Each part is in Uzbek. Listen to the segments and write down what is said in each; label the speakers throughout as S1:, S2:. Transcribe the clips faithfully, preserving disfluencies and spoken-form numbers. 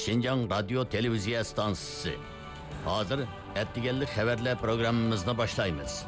S1: Şinjan Radyo Televiziya Stansiyası. Hazır ettigenlik haberler programımızına başlayınız.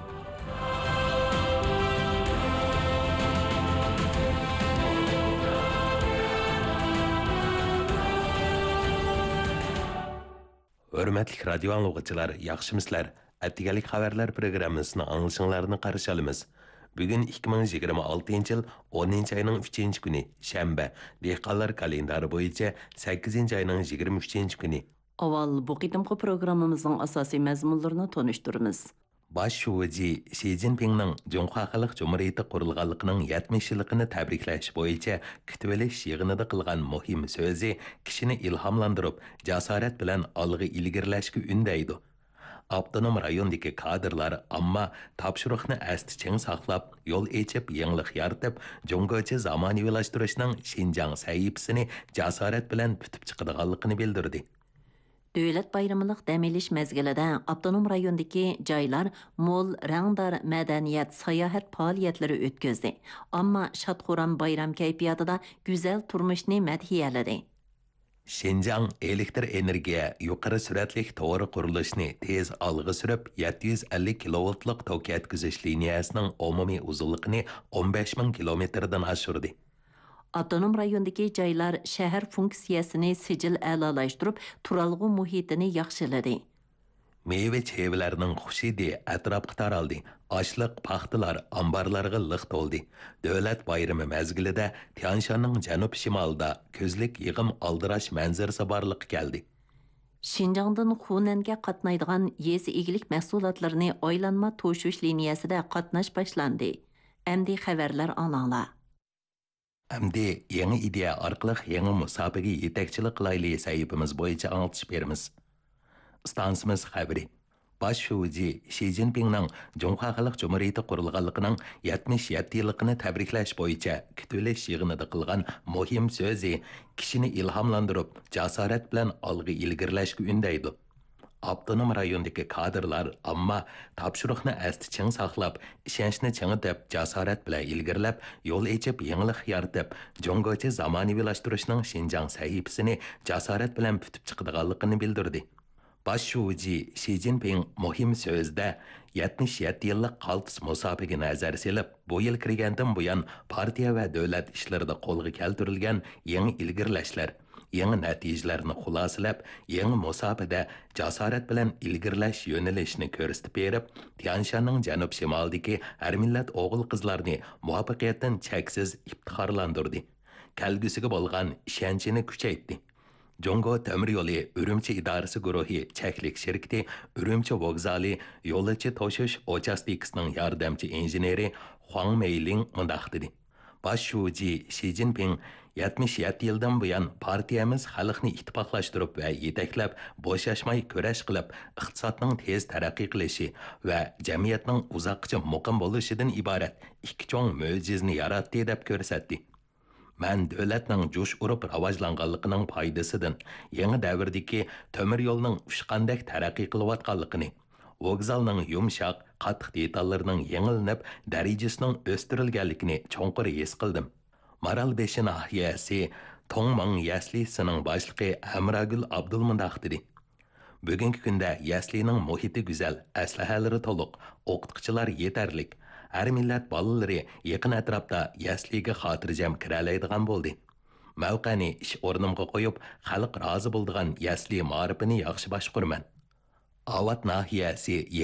S2: Hörmətli radio anlıqçılar, yaxşımıslar? Ettigenlik haberler programımızını anılışınlarını qarşı alımız. Bugün ikki ming yigirma oltinchi yil o'ninchi ayning uchinchi kuni, shanba. Dehqonlar kalendari bo'yicha sakkizinchi ayning yigirma uchinchi kuni.
S3: Aval bu qitimqi programımızın asosiy mazmunlarini tanıştırımız.
S2: Baş şuvici Xi Jinpingning Junxo Xalq Cumhuriyati qurilganligining yetmish yilligini tabriklash bo'yicha kutilish yig'inida qilgan muhim so'zi kishini ilhomlantirib, jasorat bilan olg'a ilgirlashga undaydi. Avtonom rayondagi kadrlar ammo topshiriqni asti ching saqlab, yo'l echib, yangilik yaratib, Jungocha zamonaviylashtirishning Xinjiang sahifasini jasorat bilan tutib chiqadiganligini bildirdi.
S3: Dövlət bayramlıq dəm elish məzgilida avtonom rayondagi joylar mol, rangdar madaniyat, sayohat faoliyatlari o'tkazdi. Ammo shadxo'ram bayram kayfiyatida go'zal turmushni madhiyaladi.
S2: Xinjiang elektr energiya yuqori suratli to'g'ri qurilishni tez olg'a surib, yetti yuz ellik kilovoltlik tok yetkazish liniyasining umumiy uzunligini o'n besh ming kilometrdan oshirdi.
S3: Avtonom rayondagi joylar shahar funksiyasini sijil a'lolashtirib, turalg'u muhitini yaxshiladi.
S2: Meyve çevrelerinin xuşidi atrapqa taraldı. Açlıq, paxtalar, ambarlarga liq to'ldi. Davlat bayrami mezgilida Tianshanning janub shimolida ko'zlik yig'im aldirash manzarasi borliq keldi.
S3: Xinjiangdan Xunanga qatnaydigan yezi egilik mahsulotlarini oylanma to'shish liniyasida qatnash boshlandi. Endi xabarlar ananglar.
S2: Endi yangi ideya orqali yangi musobaqa yetakchilik qilayli sayfimiz bo'yicha anglatish beramiz. Stansimiz xabari. Baş şuvici Xi Jinpingning Junxo Xalq Cumhuriyati qurilganligining yetmish yetti yilligini tabriklash bo'yicha kutilish yig'inida qilgan muhim so'zi kishini ilhomlantirib, jasorat bilan olg'a ilgirlashga undaydi. Avtonom rayondagi kadrlar ammo topshiriqni asti ching saqlab, ishonchni chingitib, jasorat bilan ilgirlab, yo'l echib, yangilik yaratib, Jungocha zamonaviylashtirishning Xinjiang sahifasini jasorat bilan tutib chiqadiganligini bildirdi. Baş şuvici Xi Jinping muhim so'zda yetmish yetti yillik qaltis musobaqaga nazar selib, bu yil kirgandan buyon partiya va davlat ishlarida qo'lga keltirilgan yangi ilgirlashlar, yangi natijalarni xulosalab, yangi musobaqada jasorat bilan ilgirlash yo'nalishini ko'rsatib berib, Tianshanning janub shimolidagi har millat o'g'il-qizlarni muvaffaqiyatdan cheksiz iftixorlantirdi. Kelgusiga bo'lgan ishonchini kuchaytirdi. Jungo temir yo'li Urumchi idorasi guruhi cheklik shirkati Urumchi vokzali yo'lovchi toshish uchastkasining yordamchi injeneri Huang Meiling mundaq dedi. Baş şuvici Xi Jinping yetmish yetti yildan buyon partiyamiz xalqni ittifoqlashtirib va yetaklab, bo'shashmay kurash qilib, iqtisodning tez taraqqiy qilishi va jamiyatning uzoqcha muqim bo'lishidan iborat ikki cho'ng mo'jizni yaratdi deb ko'rsatdi. Mən dövlətning jo'sh urib rivojlanganligining foydasidan yangi davrdagi temir yo'lning ushqandek taraqqiy qilayotganligini, vokzalning yumshoq, qattiq detallarining yengillanib, darajasining o'stirilganligini cho'nqur his qildim. Maralbeshi nahiyasi Tongmang yaslisining boshlig'i Amragul Abdulmundaq dedi. Bugungi kunda yaslining muhiti go'zal, aslahalari to'liq, o'qituvchilar yetarlik. Her millat bolaları yaqin atrofda yasliga xotirjam kiralaydigan bo'ldi. Mavqani ish o'rnimga qo'yib, xalq rozi bo'ldigan yasli ma'rifini yaxshi boshqurman. Avat nahiyasi